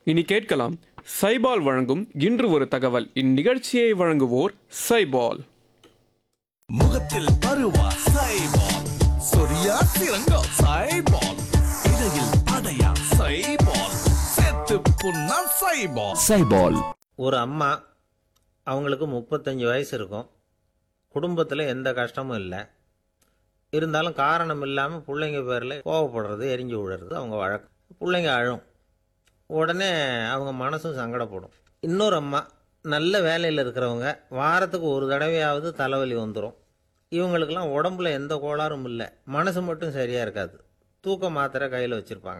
இனி கேட்கலாம் சைபால் வழங்கும் இன்று ஒரு தகவல். இந்நிகழ்ச்சியை வழங்குவோர் சைபால். முகத்தில் பருவா சைபால், சொரியா சிறங்கா சைபால், இடையில் அடையா சைபால், செத்து புண்ணா சைபால். சைபால். ஒரு அம்மா, அவங்களுக்கு 35 வயசு இருக்கும். குடும்பத்தில் எந்த கஷ்டமும் இல்லை. இருந்தாலும் காரணம் இல்லாமல் பிள்ளைங்க பேரில் கோவப்படுறது, எரிஞ்சு விடுறது அவங்க வழக்கம். பிள்ளைங்க அழும். உடனே அவங்க மனசும் சங்கடப்படும். இன்னொரு அம்மா, நல்ல வேலையில் இருக்கிறவங்க, வாரத்துக்கு ஒரு தடவையாவது தலைவலி வந்துடும். இவங்களுக்கெல்லாம் உடம்புல எந்த கோளாறும் இல்லை, மனசு மட்டும் சரியாக இருக்காது. தூக்க மாத்திரை கையில் வச்சுருப்பாங்க.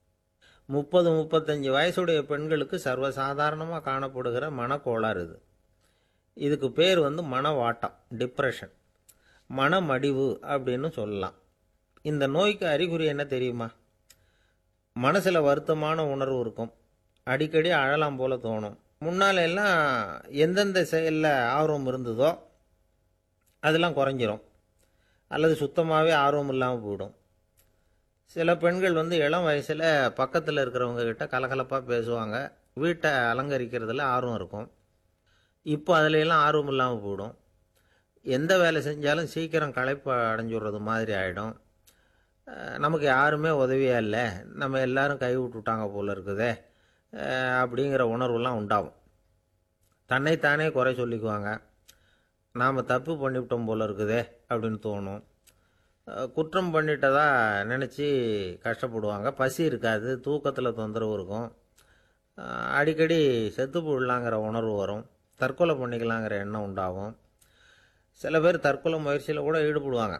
30-35 வயசுடைய பெண்களுக்கு சர்வசாதாரணமாக காணப்படுகிற மனக்கோளாறு இது. இதுக்கு பேர் மனவாட்டம், டிப்ரெஷன், மனமடிவு அப்படின்னு சொல்லலாம். இந்த நோய்க்கு அறிகுறி என்ன தெரியுமா? மனசில் வருத்தமான உணர்வு இருக்கும். அடிக்கடி அழலாம் போல தோணும். முன்னால் எல்லாம் எந்தெந்த செயலில் ஆர்வம் இருந்ததோ அதெல்லாம் குறைஞ்சிரும், அல்லது சுத்தமாகவே ஆர்வம் இல்லாமல் போயிடும். சில பெண்கள் இளம் வயசில் பக்கத்தில் இருக்கிறவங்க கிட்ட கலகலப்பாக பேசுவாங்க, வீட்டை அலங்கரிக்கிறதுல ஆர்வம் இருக்கும். இப்போ அதிலெல்லாம் ஆர்வம் இல்லாமல் போயிடும். எந்த வேலை செஞ்சாலும் சீக்கிரம் களைப்பு அடைஞ்சுடுறது மாதிரி ஆகிடும். நமக்கு யாருமே உதவியாக இல்லை, நம்ம எல்லாரும் கை விட்டுட்டாங்க போல இருக்குதே அப்படிங்கிற உணர்வுலாம் உண்டாகும். தன்னைத்தானே குறை சொல்லிக்குவாங்க. நாம் தப்பு பண்ணிவிட்டோம் போல இருக்குதே அப்படின்னு தோணும். குற்றம் பண்ணிட்டதா நினச்சி கஷ்டப்படுவாங்க. பசி இருக்காது, தூக்கத்தில் தொந்தரவு இருக்கும். அடிக்கடி செத்து போடலாங்கிற உணர்வு வரும். தற்கொலை பண்ணிக்கலாங்கிற எண்ணம் உண்டாகும். சில பேர் தற்கொலை முயற்சியில் கூட ஈடுபடுவாங்க.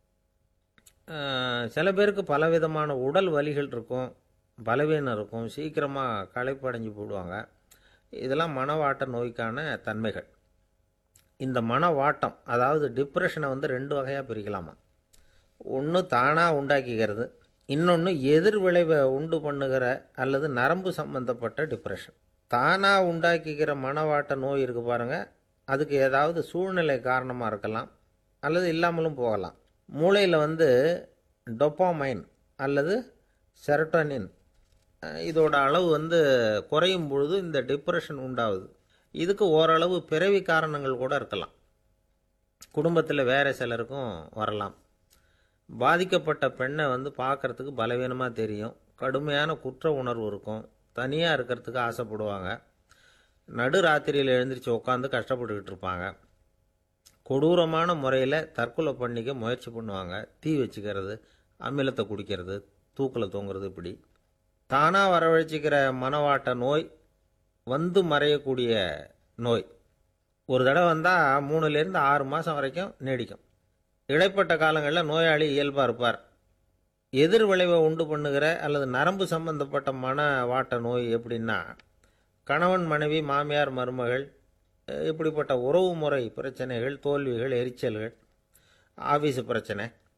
சில பேருக்கு பலவிதமான உடல் வலிகள் இருக்கும், பலவீனம் இருக்கும், சீக்கிரமாக களைப்படைஞ்சு போடுவாங்க. இதெல்லாம் மனவாட்ட நோய்க்கான தன்மைகள். இந்த மனவாட்டம், அதாவது டிப்ரெஷனை 2 வகையாக பிரிக்கலாமா. ஒன்று தானாக உண்டாக்கிக்கிறது, இன்னொன்று எதிர் விளைவை உண்டு பண்ணுகிற அல்லது நரம்பு சம்பந்தப்பட்ட டிப்ரெஷன். தானாக உண்டாக்கிக்கிற மனவாட்ட நோய் இருக்குது பாருங்கள், அதுக்கு ஏதாவது சூழ்நிலை காரணமாக இருக்கலாம், அல்லது இல்லாமலும் போகலாம். மூளையில் டொப்பாமைன் அல்லது செரட்டோனின் இதோட அளவு குறையும் பொழுது இந்த டிப்ரெஷன் உண்டாகுது. இதுக்கு ஓரளவு பிறவி காரணங்கள் கூட இருக்கலாம். குடும்பத்தில் வேறு சிலருக்கும் வரலாம். பாதிக்கப்பட்ட பெண்ணை பார்க்குறதுக்கு பலவீனமாக தெரியும், கடுமையான குற்ற உணர்வு இருக்கும், தனியாக இருக்கிறதுக்கு ஆசைப்படுவாங்க, நடு ராத்திரியில் எழுந்திரிச்சு உட்காந்து கஷ்டப்பட்டுக்கிட்டு இருப்பாங்க, கொடூரமான முறையில் தற்கொலை பண்ணிக்க முயற்சி பண்ணுவாங்க, தீ வச்சுக்கிறது, அமிலத்தை குடிக்கிறது, தூக்கில் தொங்குறது. இப்படி தானாக வரவழைச்சிக்கிற மனவாட்ட நோய் மறையக்கூடிய நோய். ஒரு தடவை வந்தால் 3லேருந்து 6 மாதம் வரைக்கும் நீடிக்கும். இடைப்பட்ட காலங்களில் நோயாளி இயல்பாக இருப்பார். எதிர் விளைவை உண்டு பண்ணுகிற அல்லது நரம்பு சம்பந்தப்பட்ட மனவாட்ட நோய் எப்படின்னா, கணவன் மனைவி, மாமியார் மருமகள், இப்படிப்பட்ட உறவு முறை பிரச்சனைகள், தோல்விகள், எரிச்சல்கள், ஆஃபீஸு பிரச்சனை,